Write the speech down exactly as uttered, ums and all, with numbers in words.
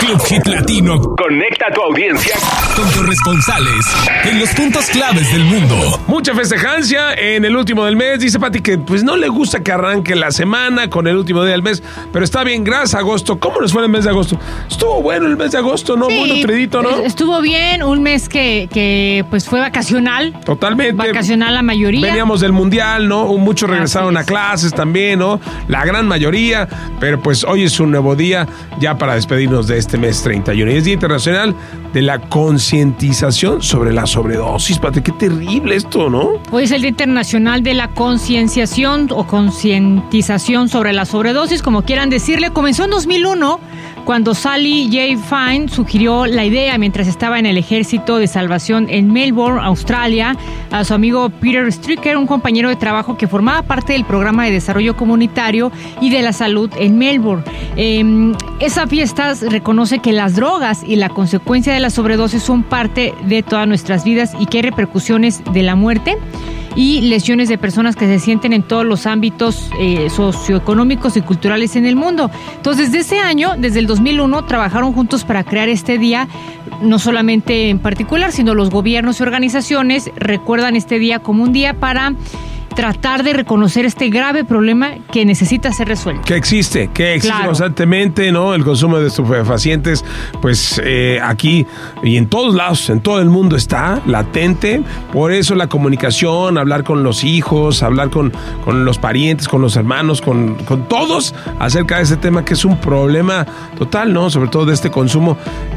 Club Hit Latino conecta a tu audiencia con corresponsales en los puntos claves del mundo. Mucha festejancia en el último del mes. Dice Pati que pues no le gusta que arranque la semana con el último día del mes, pero está bien, gracias agosto. ¿Cómo nos fue el mes de agosto? Estuvo bueno el mes de agosto, ¿no? Sí, Muy nutridito, ¿no? Estuvo bien, un mes que, que pues fue vacacional. Totalmente. Vacacional la mayoría. Veníamos del mundial, ¿no? Muchos regresaron a clases también, ¿no? La gran mayoría, pero pues hoy es un nuevo día ya para despedirnos de este mes treinta y uno. Y es Día Internacional de la Concientización sobre la Sobredosis. Pati, qué terrible esto, ¿no? Hoy es el Día Internacional de la Concienciación o Concientización sobre la Sobredosis, como quieran decirle. Comenzó en dos mil uno, cuando Sally J. Fine sugirió la idea mientras estaba en el Ejército de Salvación en Melbourne, Australia, a su amigo Peter Stricker, un compañero de trabajo que formaba parte del programa de desarrollo comunitario y de la salud en Melbourne. Eh, esa fiesta reconoce que las drogas y la consecuencia de la sobredosis son parte de todas nuestras vidas y que hay repercusiones de la muerte y lesiones de personas que se sienten en todos los ámbitos eh, socioeconómicos y culturales en el mundo. Entonces, desde ese año, desde el dos mil uno, trabajaron juntos para crear este día, no solamente en particular, sino los gobiernos y organizaciones recuerdan este día como un día para tratar de reconocer este grave problema que necesita ser resuelto. Que existe, que existe Claro. constantemente, ¿no? El consumo de estupefacientes, pues eh, aquí y en todos lados, en todo el mundo está latente. Por eso la comunicación, hablar con los hijos, hablar con, con los parientes, con los hermanos, con, con todos acerca de ese tema que es un problema total, ¿no? Sobre todo de este consumo